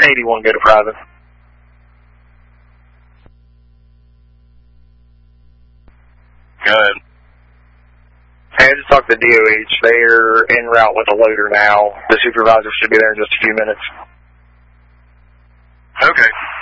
1081, go to private. Good. Hey, I just talked to DOH. They're en route with a loader now. The supervisor should be there in just a few minutes. Okay.